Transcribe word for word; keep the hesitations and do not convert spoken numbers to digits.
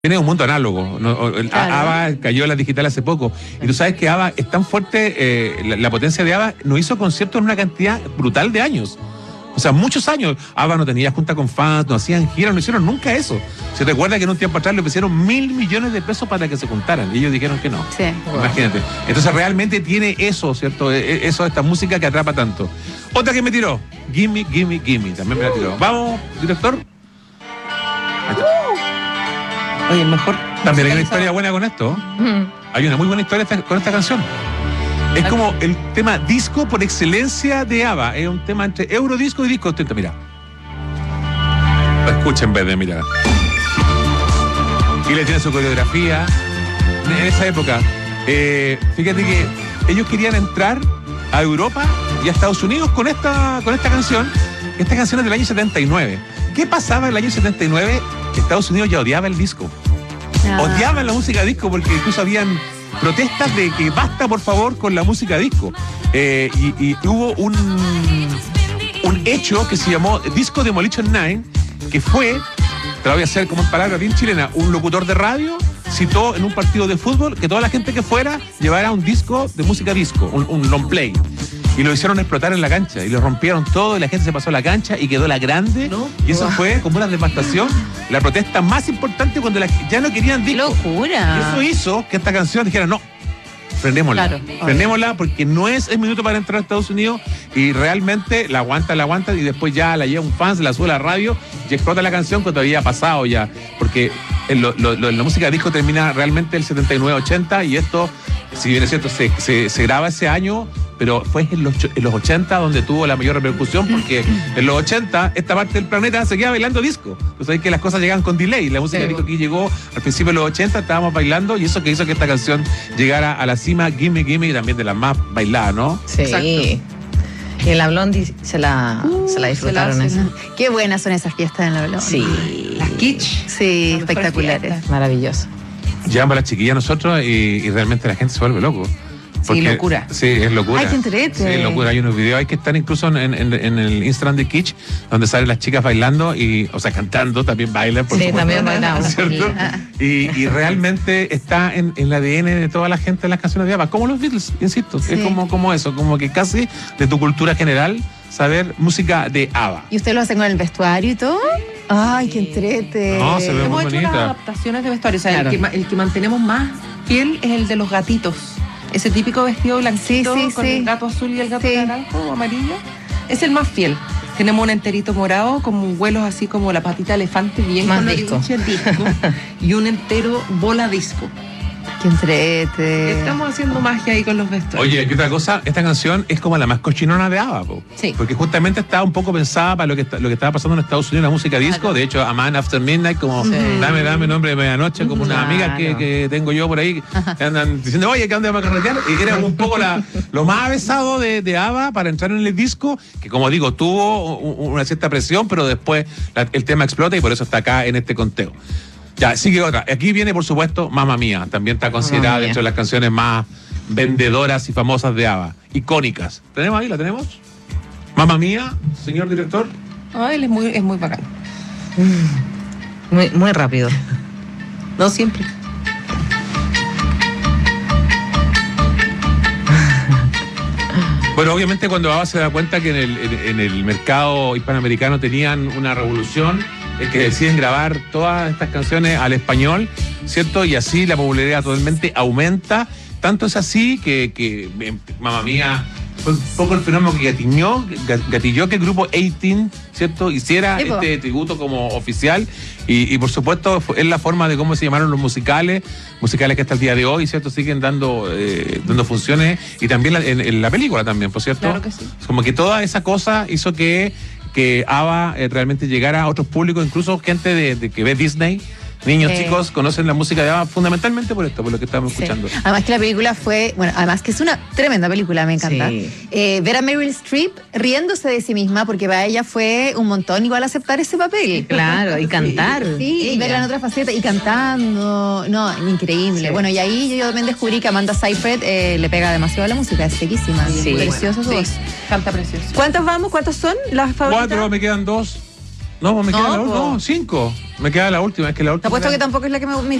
Tiene un mundo análogo. ¿no? Claro. ABBA cayó en la digital hace poco. Y tú sabes que ABBA es tan fuerte, eh, la, la potencia de ABBA nos hizo conciertos en una cantidad brutal de años. O sea, muchos años. ABBA no tenía junta con fans, no hacían giras, no hicieron nunca eso. Se recuerda que en un tiempo atrás le pusieron mil millones de pesos para que se juntaran. Y ellos dijeron que no. Sí. Imagínate. Entonces realmente tiene eso, ¿cierto? Eso, esta música que atrapa tanto. Otra que me tiró. Gimme, gimme, gimme. También me la tiró. Vamos, director. Ahí está. Oye, mejor. También hay una historia buena con esto. Mm. Hay una muy buena historia esta- con esta canción. Es como el tema disco por excelencia de ABBA. Es un tema entre eurodisco y disco ochenta. Mira. Escuchen en vez de mirar. Y le tiene su coreografía. En esa época, eh, fíjate que ellos querían entrar a Europa y a Estados Unidos con esta, con esta canción. Esta canción es del año setenta y nueve. ¿Qué pasaba en el año setenta y nueve? Estados Unidos ya odiaba el disco. Ah. Odiaban la música disco porque incluso habían protestas de que basta por favor con la música disco. Eh, y, y hubo un, un hecho que se llamó Disco Demolition nueve, que fue, te lo voy a hacer como en palabras bien chilena, un locutor de radio citó en un partido de fútbol que toda la gente que fuera llevara un disco de música disco, un, un long play. Y lo hicieron explotar en la cancha y lo rompieron todo y la gente se pasó a la cancha y quedó la grande. ¿No? Y eso fue como una devastación, la protesta más importante cuando la, ya no querían ¡Qué disco. locura! Y eso hizo que esta canción dijera, no, frenémosla. Claro, frenémosla porque no es el minuto para entrar a Estados Unidos y realmente la aguanta, la aguanta y después ya la lleva un fan, se la sube a la radio y explota la canción cuando había pasado ya. Porque en lo, lo, lo, la música de disco termina realmente el setenta y nueve ochenta y esto, si bien es cierto, se, se, se graba ese año, pero fue en los, en los ochenta donde tuvo la mayor repercusión porque en los ochenta esta parte del planeta seguía bailando disco. Tú sabes que las cosas llegan con delay. La música Sí. de disco aquí llegó al principio de los ochenta, estábamos bailando y eso que hizo que esta canción llegara a la cima, Gimme Gimme, y también de las más bailadas, ¿no? Sí. Exacto. Y la Blondie se la, Uh, se la disfrutaron se la esa. hacen. Qué buenas son esas fiestas en la Blondie. Sí. Las kitsch. Sí, Las mejores espectaculares. fiestas. Maravilloso. Llevamos a las chiquillas nosotros y, y realmente la gente se vuelve loco. Sí, locura. Sí, es locura. Ay, qué entrete. Sí, es locura. Hay unos videos ahí que están incluso en, en, en el Instagram de Kitsch, donde salen las chicas bailando, y, o sea, cantando, también bailan. Por Sí, supuesto. también bailamos. ¿Cierto? Y, y realmente está en, en el A D N de toda la gente en las canciones de ABBA, como los Beatles, insisto. Sí. Es como, como eso, como que casi de tu cultura general saber música de ABBA. ¿Y ustedes lo hacen con el vestuario y todo? Ay, qué entrete. No, se ve muy Hemos hecho unas bonita. adaptaciones de vestuario. O sea, Claro. el, que, ma- el que mantenemos más fiel es el de los gatitos. Ese típico vestido blanquito Sí, sí, con sí. el gato azul y el gato Sí. naranjo o amarillo. Es el más fiel. Tenemos un enterito morado con vuelos así como la patita de elefante bien Más colorido, disco. Y un entero bola disco. Qué entrete. Estamos haciendo magia ahí con los vestuarios. Oye, y otra cosa, esta canción es como la más cochinona de ABBA, po. Sí. Porque justamente estaba un poco pensada para lo que, está- lo que estaba pasando en Estados Unidos, la música disco. Claro. De hecho, A Man After Midnight, como Sí. dame, dame nombre de medianoche, como una Claro. amiga que, que tengo yo por ahí, que andan diciendo, oye, ¿qué dónde vamos a carretear? Y era un poco la, lo más avesado de, de ABBA para entrar en el disco, que como digo, tuvo u- una cierta presión, pero después la- el tema explota y por eso está acá en este conteo. Ya, sigue otra. Aquí viene, por supuesto, Mamma Mía. También está considerada Mamma Mía. dentro de las canciones más vendedoras y famosas de ABBA. Icónicas. ¿Tenemos ahí? ¿La tenemos? Mamma Mía, señor director. Ay, él es muy, es muy bacán. Muy, muy rápido. No siempre. Bueno, obviamente cuando ABBA se da cuenta que en el, en, en el mercado hispanoamericano tenían una revolución, es que deciden grabar todas estas canciones al español, ¿cierto? Y así la popularidad totalmente aumenta. Tanto es así que, que eh, Mamma Mía, fue un poco el fenómeno que gatilló, gatilló que el grupo dieciocho, ¿cierto? Hiciera Sí, po. este tributo como oficial. Y, y por supuesto fue- es la forma de cómo se llamaron los musicales, musicales que hasta el día de hoy, ¿cierto? Siguen dando, eh, dando funciones, y también la- en, en la película también, por cierto. Claro que sí. Como que toda esa cosa hizo que, que ABBA eh, realmente llegara a otros públicos, incluso gente de, de que ve Disney. Niños, Sí. chicos, conocen la música de ABBA fundamentalmente por esto, por lo que estamos Sí. escuchando. Además que la película fue, bueno, además que es una tremenda película, me encanta. Sí. Eh, ver a Meryl Streep riéndose de sí misma, porque para ella fue un montón igual aceptar ese papel. Claro, y cantar. Sí, y Ella. verla en otra faceta y cantando. No, increíble. Sí. Bueno, y ahí yo también descubrí que Amanda Seyfried eh, le pega demasiado a la música, es sequísima. Sí. Preciosa su Sí, voz. canta precioso. ¿Cuántos vamos? ¿Cuántos son las favoritas? Cuatro, me quedan dos. No, me queda No, la última. po. No, cinco. Me queda la última, es que la Te última. apuesto que tampoco es la que me,